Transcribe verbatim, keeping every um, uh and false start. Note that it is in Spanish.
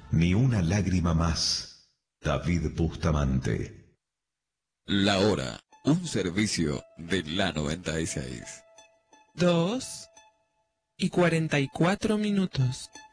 Ni una lágrima más. David Bustamante. La hora, un servicio de la noventa y seis. Dos y cuarenta y cuatro minutos.